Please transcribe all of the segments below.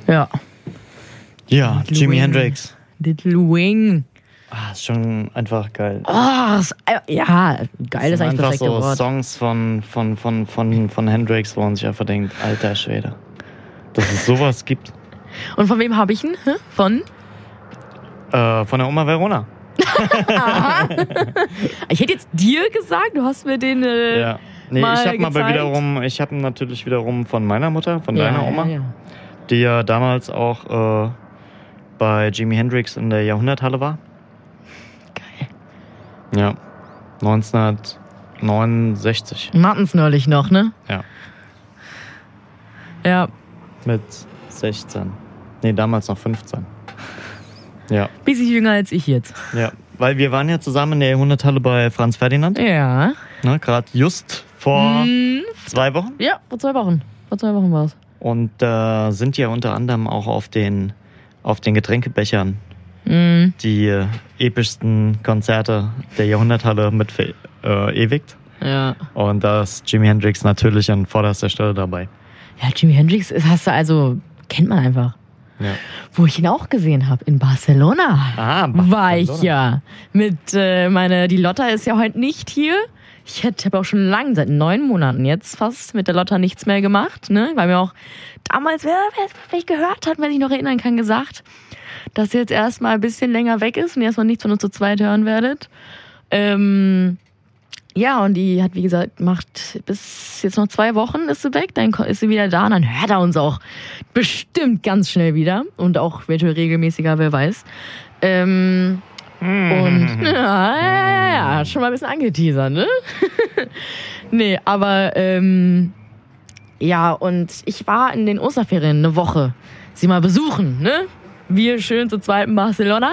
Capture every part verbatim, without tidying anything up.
Ja. Ja, Little Jimi Wing. Hendrix. Little Wing. Ah, ist schon einfach geil. Oh, ist, ja, geil ist das sind eigentlich das einfach perfekte so Wort. Songs von, von, von, von, von Hendrix, wo man sich einfach denkt, alter Schwede, dass es sowas gibt. Und von wem habe ich ihn? Hä? Von? Äh, von der Oma Verona. Aha. Ich hätte jetzt dir gesagt, du hast mir den äh, Ja. Nee, mal ich habe mal bei gezeigt. wiederum, ich habe natürlich wiederum von meiner Mutter, von Ja, deiner Oma, ja, ja. die ja damals auch äh, bei Jimi Hendrix in der Jahrhunderthalle war. Geil. Ja, neunzehnhundertneunundsechzig. Wir hatten es neulich noch, ne? Ja, Ja. mit sechzehn. Nee, damals noch fünfzehn. Ja, Bisschen jünger als ich jetzt. ja. Weil wir waren ja zusammen in der Jahrhunderthalle bei Franz Ferdinand. Ja. Ne, gerade just vor Hm, zwei Wochen. ja, vor zwei Wochen. Vor zwei Wochen war es. Und da äh, sind ja unter anderem auch auf den, auf den Getränkebechern Mhm. die äh, epischsten Konzerte der Jahrhunderthalle mit verewigt. Ja. Und da ist Jimi Hendrix natürlich an vorderster Stelle dabei. Ja, Jimi Hendrix ist, hast du also, kennt man einfach. Ja. Wo ich ihn auch gesehen habe, in Barcelona. Ah, War ich ja. Mit, äh, meine, die Lotta ist ja heute nicht hier. Ich habe auch schon lange, seit neun Monaten jetzt fast, mit der Lotta nichts mehr gemacht, ne? Weil mir auch damals, wer, wer vielleicht gehört hat, wer sich noch erinnern kann, gesagt, dass sie jetzt erstmal ein bisschen länger weg ist und ihr erstmal nichts von uns zu zweit hören werdet. Ähm, ja, und die hat, wie gesagt, macht bis jetzt noch zwei Wochen ist sie weg, dann ist sie wieder da und dann hört er uns auch bestimmt ganz schnell wieder und auch eventuell regelmäßiger, wer weiß. Ähm, und ja, ja, ja, ja, schon mal ein bisschen angeteasert, ne? Nee, aber ähm, ja, und ich war in den Osterferien eine Woche sie mal besuchen, ne? Wir schön zu zweit in Barcelona.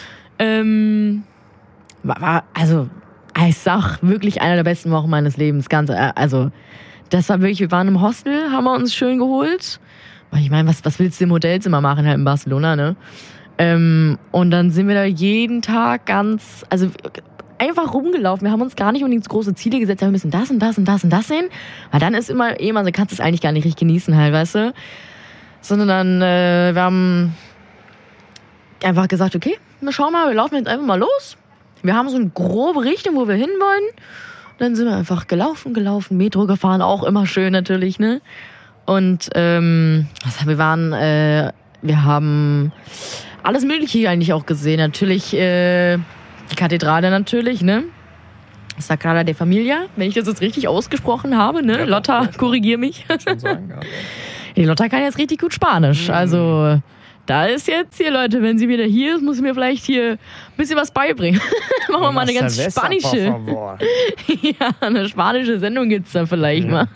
Ähm, war, war, also, ich sag, wirklich einer der besten Wochen meines Lebens. Ganz, also, das war wirklich, wir waren im Hostel, haben wir uns schön geholt. Weil ich meine, was, was willst du im Hotelzimmer machen, halt in Barcelona, ne? Ähm, und dann sind wir da jeden Tag ganz, also einfach rumgelaufen. Wir haben uns gar nicht unbedingt große Ziele gesetzt, wir müssen das und das und das und das sehen. Weil dann ist immer, eh, also kannst du es eigentlich gar nicht richtig genießen halt, weißt du? Sondern dann, äh, wir haben einfach gesagt, okay, wir schauen mal, wir laufen jetzt einfach mal los. Wir haben so eine grobe Richtung, wo wir hinwollen. Dann sind wir einfach gelaufen, gelaufen, Metro gefahren, auch immer schön natürlich, ne? Und ähm, also wir waren, äh, wir haben alles Mögliche eigentlich auch gesehen. Natürlich äh, die Kathedrale natürlich, ne? Sagrada de Familia, wenn ich das jetzt richtig ausgesprochen habe, ne? Ja, Lotta, ja, korrigier mich. Schon sagen, ja. Die Lotta kann jetzt richtig gut Spanisch. Also da ist jetzt hier, Leute, wenn sie wieder hier ist, muss sie mir vielleicht hier ein bisschen was beibringen. Machen wir mal eine ganz Cerveza, spanische. por favor. Ja, eine spanische Sendung gibt's da vielleicht mal.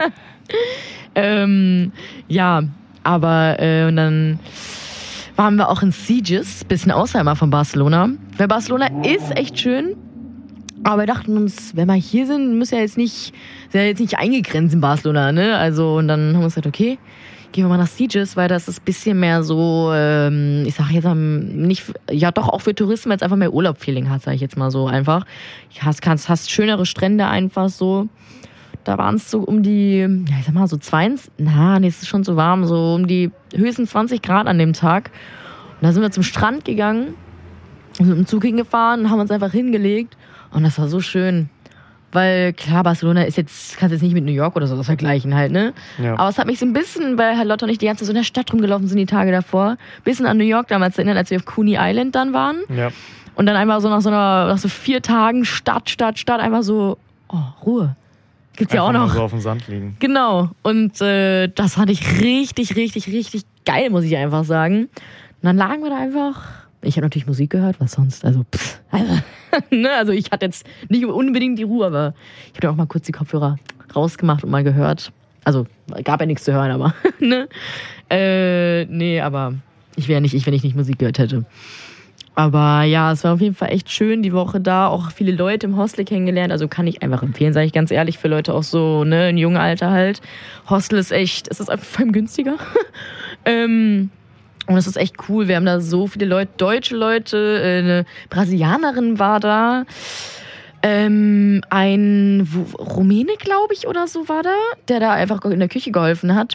ähm, ja, aber äh, und dann waren wir auch in Sitges, bisschen außerhalb von Barcelona. Weil Barcelona ist echt schön. Aber wir dachten uns, wenn wir hier sind, müssen wir jetzt nicht, sind ja jetzt nicht eingegrenzt in Barcelona, ne? Also, und dann haben wir uns gesagt, okay, gehen wir mal nach Sitges, weil das ist ein bisschen mehr so, ähm, ich sag jetzt mal, nicht, ja doch auch für Touristen, weil es einfach mehr Urlaub-Feeling hat, sag ich jetzt mal so einfach. Du hast, kannst, hast schönere Strände einfach so. Da waren es so um die, ja ich sag mal so zweiundzwanzig, na, nee, es ist schon so warm, so um die höchstens zwanzig Grad an dem Tag. Und da sind wir zum Strand gegangen, sind mit dem Zug hingefahren und haben uns einfach hingelegt. Und das war so schön. Weil klar, Barcelona ist jetzt, kannst jetzt nicht mit New York oder sowas vergleichen halt, ne? Ja. Aber es hat mich so ein bisschen, weil Herr Lotte und ich die ganze Zeit so in der Stadt rumgelaufen sind die Tage davor, ein bisschen an New York damals erinnert, als wir auf Coney Island dann waren. Ja. Und dann einfach so nach so einer, nach so vier Tagen Stadt, Stadt, Stadt, einfach so, oh, Ruhe. Gibt's ja auch Einfach mal noch. so auf dem Sand liegen. Genau. Und äh, das fand ich richtig, richtig, richtig geil, muss ich einfach sagen. Und dann lagen wir da einfach. Ich habe natürlich Musik gehört, was sonst, also pff, also, ne, also ich hatte jetzt nicht unbedingt die Ruhe, aber ich habe auch mal kurz die Kopfhörer rausgemacht und mal gehört. Also gab ja nichts zu hören, aber ne, äh, nee, aber ich wäre nicht ich, wenn ich nicht Musik gehört hätte. Aber ja, es war auf jeden Fall echt schön die Woche da, auch viele Leute im Hostel kennengelernt, also kann ich einfach empfehlen, sage ich ganz ehrlich, für Leute auch so, ne, in jungen Alter halt. Hostel ist echt, es ist einfach vor allem günstiger. ähm, Und es ist echt cool. Wir haben da so viele Leute, deutsche Leute, eine Brasilianerin war da, ähm, ein Rumäne, glaube ich, oder so war da, der da einfach in der Küche geholfen hat.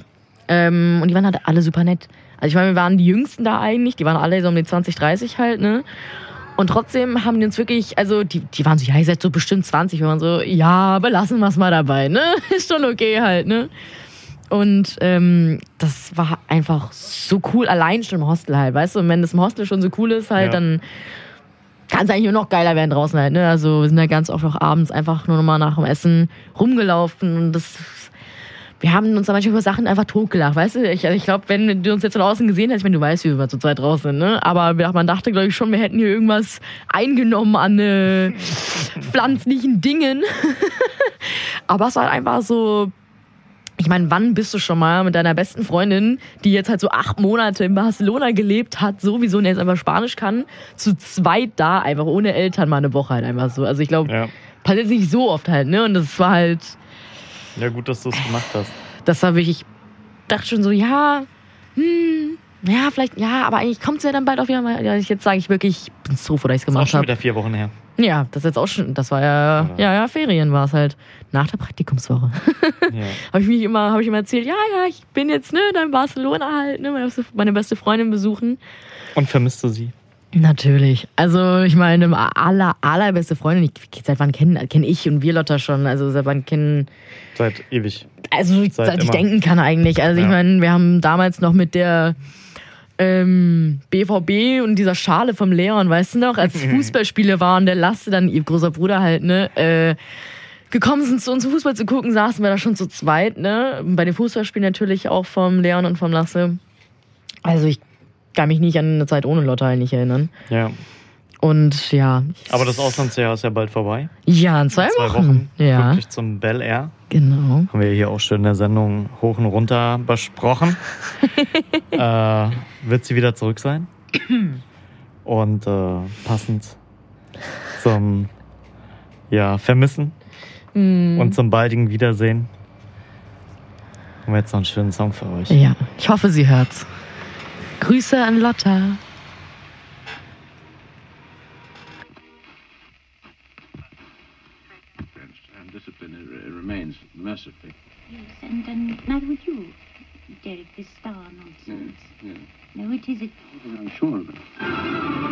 Ähm, und die waren halt alle super nett. Also ich meine, wir waren die Jüngsten da eigentlich, die waren alle so um die zwanzig, dreißig halt, ne? Und trotzdem haben die uns wirklich, also die, die waren so, ja, ihr seid so bestimmt zwanzig. Wir waren so, ja, belassen wir es mal dabei, ne? Ist schon okay halt, ne? Und ähm, das war einfach so cool, allein schon im Hostel halt, weißt du? Und wenn das im Hostel schon so cool ist halt, ja. dann kann es eigentlich nur noch geiler werden draußen halt, ne? Also wir sind da ganz oft auch abends einfach nur noch mal nach dem Essen rumgelaufen und das... Wir haben uns da manchmal über Sachen einfach totgelacht, weißt du? Ich, also ich glaube, wenn du uns jetzt von außen gesehen hättest, wenn du weißt, wie wir zu zweit draußen sind, ne? Aber man dachte, glaube ich, schon, wir hätten hier irgendwas eingenommen an äh, pflanzlichen Dingen. Aber es war einfach so... Ich meine, wann bist du schon mal mit deiner besten Freundin, die jetzt halt so acht Monate in Barcelona gelebt hat, sowieso und jetzt einfach Spanisch kann, zu zweit da, einfach ohne Eltern mal eine Woche halt einfach so. Also ich glaube, ja. passiert nicht so oft halt, ne? Und das war halt... Ja, gut, dass du es gemacht hast. Das war wirklich, ich dachte schon so, ja, hm, ja, vielleicht, ja, aber eigentlich kommt es ja dann bald auf wieder mal. Ja, jetzt sage ich wirklich, ich bin so froh, dass ich es gemacht habe. Das ist auch schon wieder vier Wochen her. Ja, das ist jetzt auch schon, das war ja, ja, ja, ja Ferien war es halt. Nach der Praktikumswoche. Ja. habe ich mich immer, habe ich immer erzählt, ja, ja, ich bin jetzt, ne, da in Barcelona halt, ne, meine, meine beste Freundin besuchen. Und vermisst du sie? Natürlich. Also ich meine, aller, allerbeste Freundin, ich, seit wann kennen kenn ich und wir Lotta schon, also seit wann kennen... Seit ewig. Also seit, seit ich denken kann eigentlich. Also ja. ich meine, wir haben damals noch mit der ähm, B V B und dieser Schale vom Leon, weißt du noch, als Fußballspiele waren, der Lasse, dann ihr großer Bruder halt, ne, äh, gekommen sind zu uns Fußball zu gucken, saßen wir da schon zu zweit, ne, bei den Fußballspielen natürlich auch vom Leon und vom Lasse. Also ich kann mich nicht an eine Zeit ohne Lotta nicht erinnern. Ja. Und ja. Aber das Auslandsjahr ist ja bald vorbei. Ja, in zwei, in zwei Wochen. Wochen. Ja. Wirklich zum Bel Air. Genau. Haben wir hier auch schön in der Sendung hoch und runter besprochen. äh, wird sie wieder zurück sein. Und äh, passend zum ja, Vermissen mm. und zum baldigen Wiedersehen haben wir jetzt noch einen schönen Song für euch. Ja, ich hoffe, sie hört's. Grüße an Lotta. And discipline remains mercifully. Yes, and, and neither would you, Derek, this star nonsense. Yes, yes. No, it isn't. I'm sure of it.